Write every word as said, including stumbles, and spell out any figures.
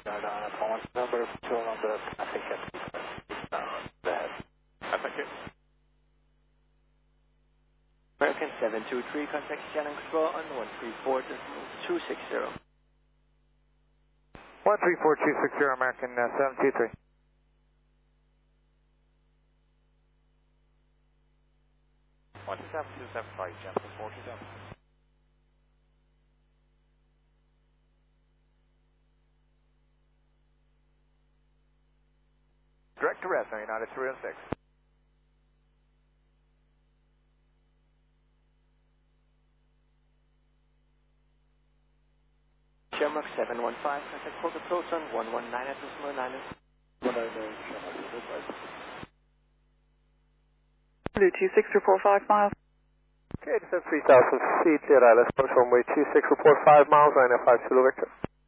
Jardana, phone number, two number, traffic at that. Thank you. American seven two three, contact Shannon Control on one three four two six zero. one three four two six zero, American uh, seven two three. one two seven two seven five, Jennifer four two seven. Direct to rest on United three oh six. Shamrock seven one five, contact Port approach on one one nine at decimal nine. one nine nine, Shamrock, Blue two six, report five miles. okay, descend three thousand feet, Jet Island, approach runway two six, report five miles, nine five Zulu Victor.